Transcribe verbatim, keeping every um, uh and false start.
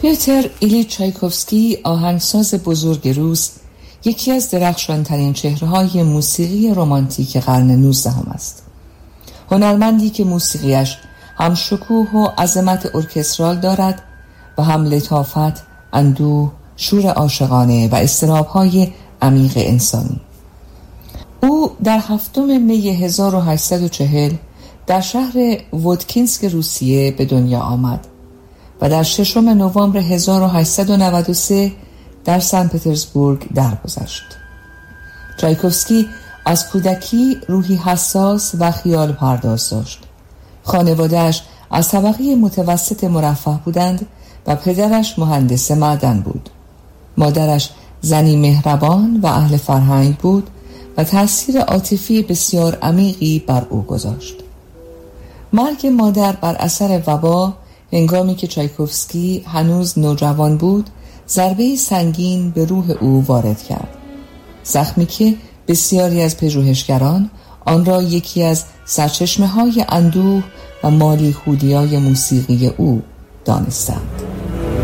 پیتر ایلیچ چایکوفسکی، آهنگساز بزرگ روس، یکی از درخشانترین چهره‌های موسیقی رمانتیک قرن نوزدهم است. هنرمندی که موسیقیش هم شکوه و عظمت ارکسترال دارد و هم لطافت، اندوه، شور عاشقانه و اضطراب‌های عمیق انسانی. او در هفتم می هزار و هشتصد و چهل در شهر وودکینسک روسیه به دنیا آمد و در ششم نوامبر هزار و هشتصد و نود و سه در سن پترزبورگ درگذشت. چایکوفسکی از کودکی روحی حساس و خیال پرداز داشت. خانواده‌اش از طبقه متوسط مرفه بودند و پدرش مهندس معدن بود. مادرش زنی مهربان و اهل فرهنگ بود و تأثیر عاطفی بسیار عمیقی بر او گذاشت. مرگ مادر بر اثر وبا هنگامی که چایکوفسکی هنوز نوجوان بود، ضربه‌ای سنگین به روح او وارد کرد. زخمی که بسیاری از پژوهشگران آن را یکی از سرچشمه‌های اندوه و مالیحودی‌های موسیقی او دانستند.